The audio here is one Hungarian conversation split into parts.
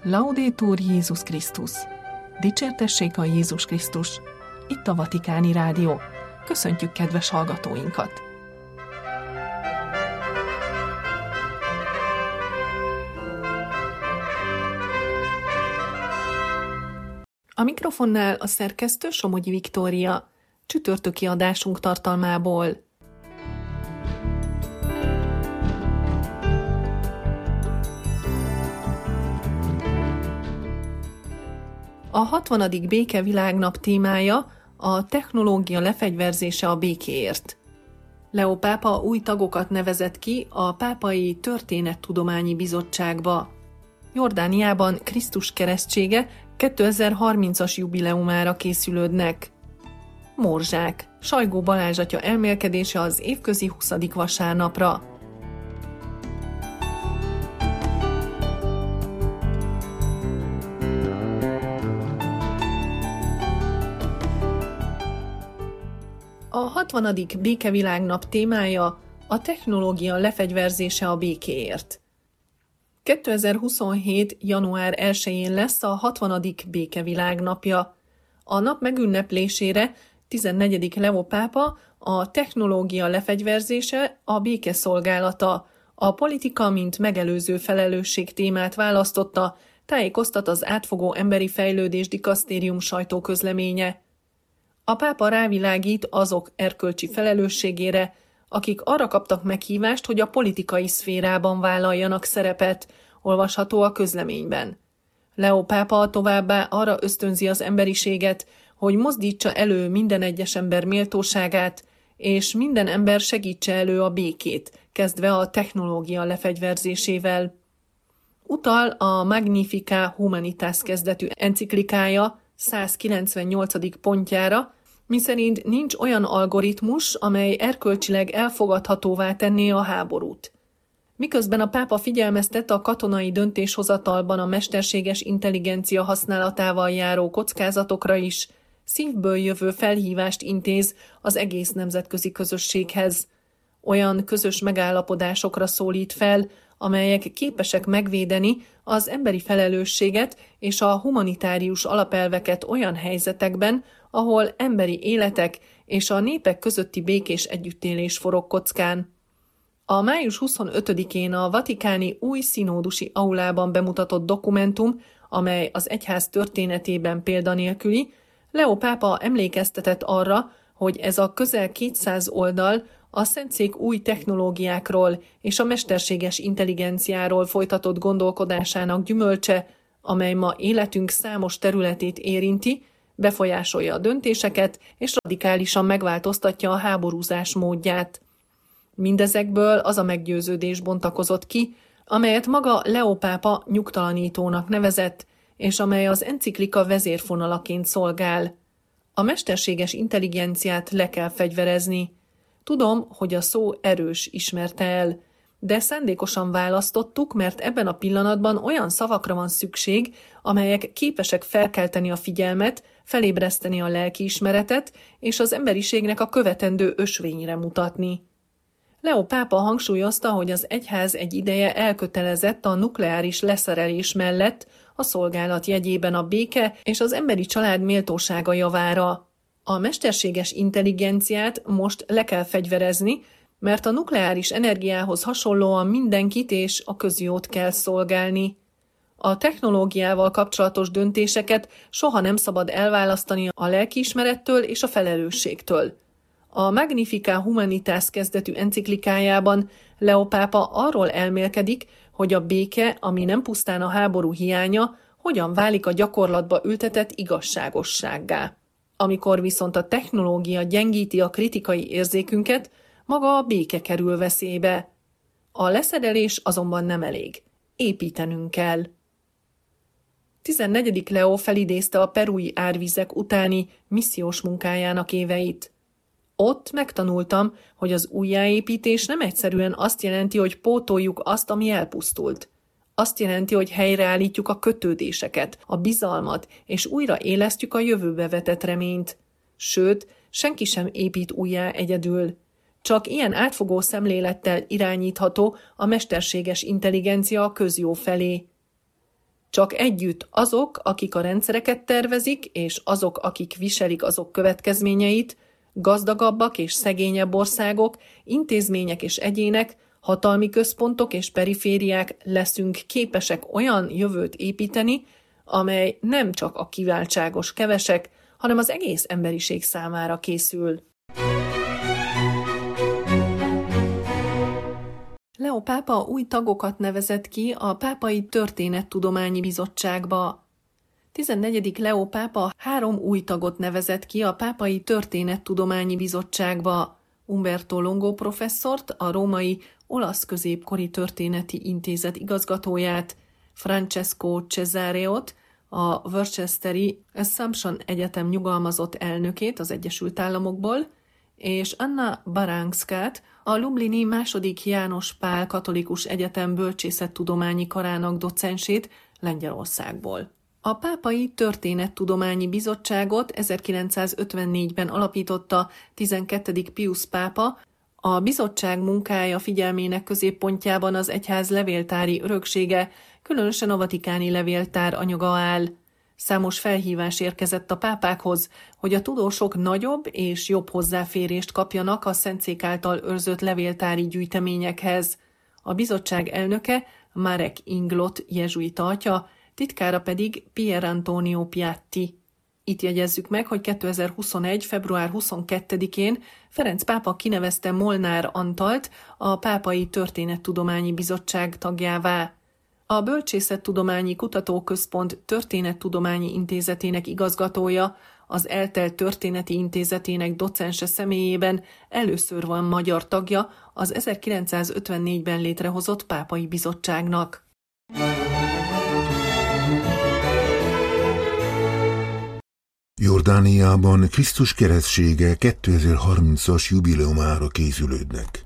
Laudetur Jézus Krisztus! Dicsértessék a Jézus Krisztus! Itt a Vatikáni Rádió. Köszöntjük kedves hallgatóinkat! A mikrofonnál a szerkesztő Somogyi Viktória, csütörtöki adásunk tartalmából. A 60. Békevilágnap témája a technológia lefegyverzése a békéért. Leó pápa új tagokat nevezett ki a Pápai Történettudományi Bizottságba. Jordániában Krisztus keresztsége 2030-as jubileumára készülődnek. Morzsák, Sajgó Balázs atya elmélkedése az évközi 20. vasárnapra. A 60. Békevilágnap témája a technológia lefegyverzése a békéért. 2027. január 1-én lesz a 60. Békevilágnapja. A nap megünneplésére 14. Leó pápa a technológia lefegyverzése a békeszolgálata, a politika mint megelőző felelősség témát választotta, tájékoztat az Átfogó Emberi Fejlődés Dikasztérium sajtóközleménye. A pápa rávilágít azok erkölcsi felelősségére, akik arra kaptak meghívást, hogy a politikai szférában vállaljanak szerepet, olvasható a közleményben. Leó pápa továbbá arra ösztönzi az emberiséget, hogy mozdítsa elő minden egyes ember méltóságát, és minden ember segítse elő a békét, kezdve a technológia lefegyverzésével. Utal a Magnificat Humanitas kezdetű enciklikája 198. pontjára, miszerint nincs olyan algoritmus, amely erkölcsileg elfogadhatóvá tenné a háborút. Miközben a pápa figyelmeztet a katonai döntéshozatalban a mesterséges intelligencia használatával járó kockázatokra is, szívből jövő felhívást intéz az egész nemzetközi közösséghez. Olyan közös megállapodásokra szólít fel, amelyek képesek megvédeni az emberi felelősséget és a humanitárius alapelveket olyan helyzetekben, ahol emberi életek és a népek közötti békés együttélés forog kockán. A május 25-én a vatikáni új színódusi aulában bemutatott dokumentum, amely az egyház történetében példanélküli, Leó pápa emlékeztetett arra, hogy ez a közel 200 oldal a Szentszék új technológiákról és a mesterséges intelligenciáról folytatott gondolkodásának gyümölcse, amely ma életünk számos területét érinti, befolyásolja a döntéseket és radikálisan megváltoztatja a háborúzás módját. Mindezekből az a meggyőződés bontakozott ki, amelyet maga Leó pápa nyugtalanítónak nevezett, és amely az enciklika vezérfonalaként szolgál. A mesterséges intelligenciát le kell fegyverezni. Tudom, hogy a szó erős, ismerte el, de szándékosan választottuk, mert ebben a pillanatban olyan szavakra van szükség, amelyek képesek felkelteni a figyelmet, felébreszteni a lelkiismeretet és az emberiségnek a követendő ösvényre mutatni. Leó pápa hangsúlyozta, hogy az egyház egy ideje elkötelezett a nukleáris leszerelés mellett, a szolgálat jegyében a béke és az emberi család méltósága javára. A mesterséges intelligenciát most le kell fegyverezni, mert a nukleáris energiához hasonlóan mindenkit és a közjót kell szolgálni. A technológiával kapcsolatos döntéseket soha nem szabad elválasztani a lelkiismerettől és a felelősségtől. A Magnificat Humanitas kezdetű enciklikájában Leó pápa arról elmélkedik, hogy a béke, ami nem pusztán a háború hiánya, hogyan válik a gyakorlatba ültetett igazságossággá. Amikor viszont a technológia gyengíti a kritikai érzékünket, maga a béke kerül veszélybe. A leszerelés azonban nem elég. Építenünk kell. 14. Leó felidézte a perui árvizek utáni missziós munkájának éveit. Ott megtanultam, hogy az újjáépítés nem egyszerűen azt jelenti, hogy pótoljuk azt, ami elpusztult. Azt jelenti, hogy helyreállítjuk a kötődéseket, a bizalmat, és újra élesztjük a jövőbe vetett reményt. Sőt, senki sem épít újjá egyedül. Csak ilyen átfogó szemlélettel irányítható a mesterséges intelligencia a közjó felé. Csak együtt azok, akik a rendszereket tervezik, és azok, akik viselik azok következményeit, gazdagabbak és szegényebb országok, intézmények és egyének, hatalmi központok és perifériák leszünk képesek olyan jövőt építeni, amely nem csak a kiváltságos kevesek, hanem az egész emberiség számára készül. Leó pápa új tagokat nevezett ki a Pápai Történettudományi Bizottságba. 14. Leó pápa 3 új tagot nevezett ki a Pápai Történettudományi Bizottságba. Umberto Longo professzort, a római Olasz Középkori Történeti Intézet igazgatóját, Francesco Cesareot, a Worcesteri Assumption Egyetem nyugalmazott elnökét az Egyesült Államokból, és Anna Baranskát, a Lublini II. János Pál Katolikus Egyetem Bölcsészettudományi Karának docensét Lengyelországból. A Pápai Történettudományi Bizottságot 1954-ben alapította 12. Piusz pápa. A bizottság munkája figyelmének középpontjában az egyház levéltári öröksége, különösen a vatikáni levéltár anyaga áll. Számos felhívás érkezett a pápákhoz, hogy a tudósok nagyobb és jobb hozzáférést kapjanak a Szentszék által őrzött levéltári gyűjteményekhez. A bizottság elnöke Marek Inglot jezsuita atya, titkára pedig Pier Antonio Piatti. Itt jegyezzük meg, hogy 2021. február 22-én Ferenc pápa kinevezte Molnár Antalt a Pápai Történettudományi Bizottság tagjává. A Bölcsészettudományi Kutatóközpont Történettudományi Intézetének igazgatója, az Eltelt Történeti Intézetének docense személyében először van magyar tagja az 1954-ben létrehozott Pápai Bizottságnak. Jordániában Krisztus keresztsége 2030-as jubileumára készülődnek.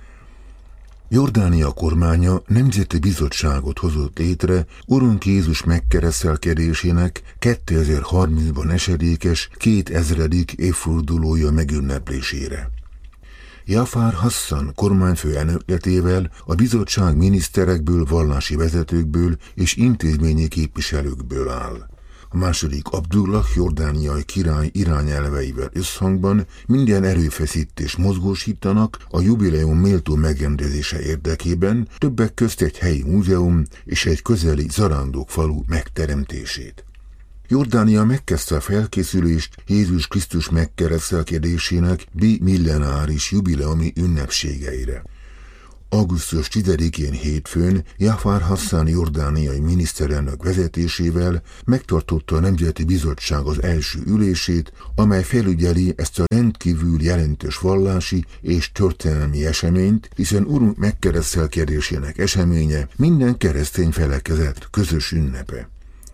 Jordánia kormánya nemzeti bizottságot hozott létre Urunk Jézus megkeresztelkedésének 2030-ban esedékes 2000. évfordulója megünneplésére. Jafar Hassan kormányfő elnökletével a bizottság miniszterekből, vallási vezetőkből és intézményi képviselőkből áll. A második Abdullah jordániai király irányelveivel összhangban minden erőfeszítés mozgósítanak a jubileum méltó megrendezése érdekében, többek közt egy helyi múzeum és egy közeli zarándokfalu megteremtését. Jordánia megkezdte a felkészülést Jézus Krisztus megkeresztelkedésének bimillenáris jubileumi ünnepségeire. Augusztus 10-én hétfőn Jafar Hassan jordániai miniszterelnök vezetésével megtartotta a Nemzeti Bizottság az első ülését, amely felügyeli ezt a rendkívül jelentős vallási és történelmi eseményt, hiszen Urunk megkeresztelkedésének eseménye minden keresztény felekezet közös ünnepe.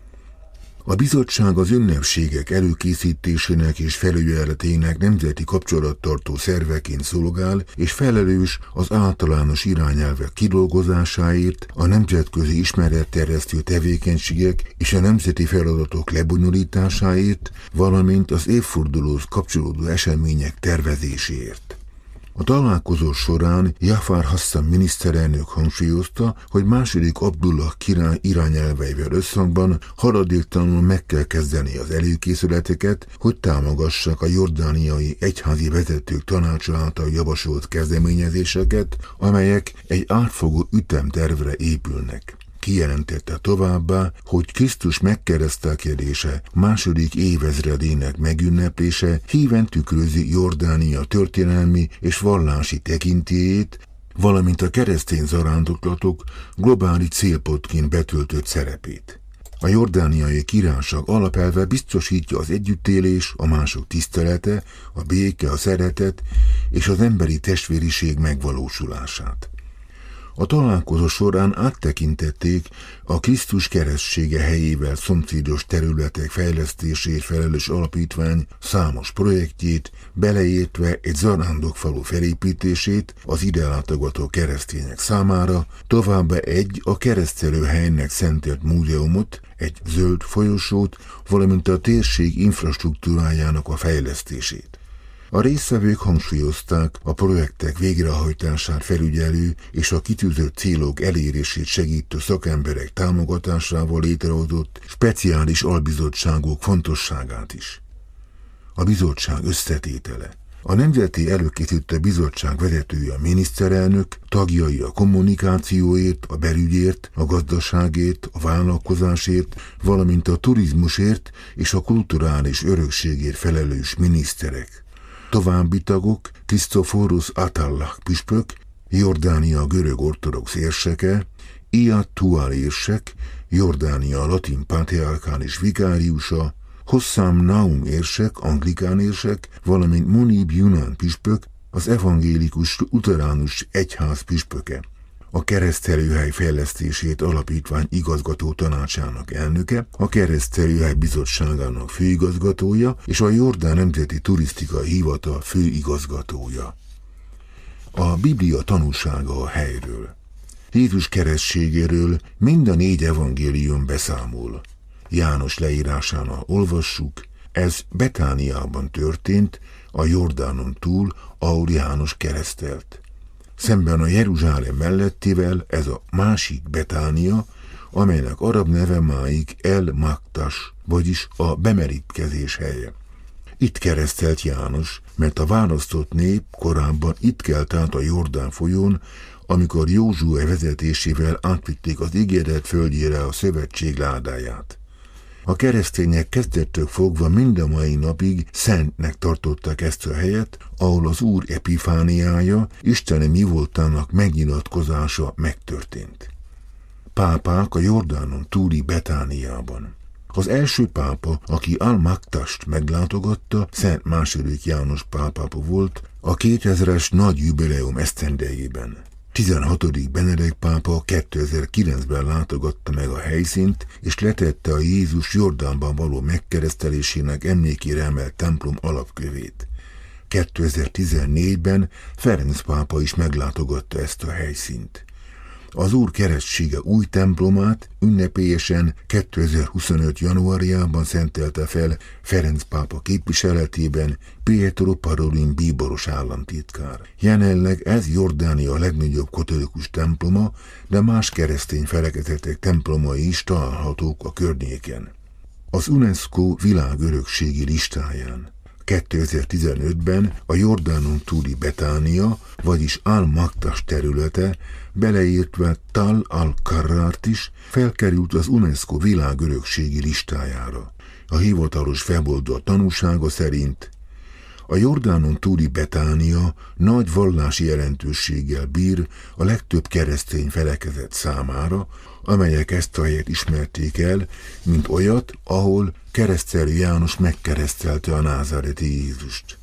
A bizottság az ünnepségek előkészítésének és felügyeletének nemzeti kapcsolattartó szerveként szolgál, és felelős az általános irányelvek kidolgozásáért, a nemzetközi ismeretterjesztő tevékenységek és a nemzeti feladatok lebonyolításáért, valamint az évfordulóhoz kapcsolódó események tervezéséért. A találkozó során Jafar Hassan miniszterelnök hangsúlyozta, hogy második Abdullah király irányelveivel összhangban haladéktalanul meg kell kezdeni az előkészületeket, hogy támogassák a jordániai egyházi vezetők tanácsa által javasolt kezdeményezéseket, amelyek egy átfogó ütemtervre épülnek. Kijelentette továbbá, hogy Krisztus megkeresztelkedése második évezredének megünneplése híven tükrözi Jordánia történelmi és vallási tekintélyét, valamint a keresztény zarándoklatok globális célpontként betöltött szerepét. A jordániai királyság alapelve biztosítja az együttélés, a mások tisztelete, a béke, a szeretet és az emberi testvériség megvalósulását. A találkozó során áttekintették a Krisztus keresztsége helyével szomszédos területek fejlesztéséért felelős alapítvány számos projektjét, beleértve egy zarándokfalu felépítését az ide látogató keresztények számára, továbbá egy a keresztelőhelynek szentelt múzeumot, egy zöld folyosót, valamint a térség infrastruktúrájának a fejlesztését. A résztvevők hangsúlyozták a projektek végrehajtását felügyelő és a kitűzött célok elérését segítő szakemberek támogatásával létrehozott speciális albizottságok fontosságát is. A bizottság összetétele. A Nemzeti Előkészítő Bizottság vezetője a miniszterelnök, tagjai a kommunikációért, a belügyért, a gazdaságért, a vállalkozásért, valamint a turizmusért és a kulturális örökségért felelős miniszterek. További tagok Krisztoforusz Atallah püspök, Jordánia görög ortodox érseke, Iyad Tual érsek, Jordánia latin patriarkális vikáriusa, Hosszám Naum érsek, anglikán érsek, valamint Munib Yunan püspök, az evangélikus luteránus egyház püspöke. A Keresztelőhely fejlesztését alapítvány igazgató tanácsának elnöke, a Keresztelőhely bizottságának főigazgatója és a Jordán Nemzeti Turisztikai Hivatal főigazgatója. A Biblia tanúsága a helyről. Jézus keresztségéről mind a 4 evangélium beszámol. János leírásánál olvassuk, ez Betániában történt, a Jordánon túl, ahol János keresztelt. Szemben a Jeruzsálem mellettivel ez a másik Betánia, amelynek arab neve máig El Maktas, vagyis a bemerítkezés helye. Itt keresztelt János, mert a választott nép korábban itt kelt át a Jordán folyón, amikor Józsué vezetésével átvitték az ígéret földjére a szövetség ládáját. A keresztények kezdettől fogva mind a mai napig szentnek tartották ezt a helyet, ahol az Úr epifániája, Isteni mi voltának megnyilatkozása megtörtént. Pápák a Jordánon túli Betániában. Az első pápa, aki Al-Maktast meglátogatta, Szent II. János pápápa volt a 2000-es nagy jubileum esztendejében. 16. Benedek pápa 2009-ben látogatta meg a helyszínt, és letette a Jézus Jordánban való megkeresztelésének emlékére emelt templom alapkövét. 2014-ben Ferenc pápa is meglátogatta ezt a helyszínt. Az Úr keresztsége új templomát ünnepélyesen 2025. januárjában szentelte fel Ferenc pápa képviseletében Pietro Parolin bíboros államtitkár. Jelenleg ez Jordánia legnagyobb katolikus temploma, de más keresztény felekezetek templomai is találhatók a környéken. Az UNESCO világörökségi listáján 2015-ben a Jordánon túli Betánia, vagyis Al-Maktas területe, beleértve Tal al-Karrárt is felkerült az UNESCO világörökségi listájára. A hivatalos weboldal tanúsága szerint a Jordánon túli Betánia nagy vallási jelentőséggel bír a legtöbb keresztény felekezet számára, amelyek ezt a helyet ismerték el, mint olyat, ahol Keresztelő János megkeresztelte a názáreti Jézust.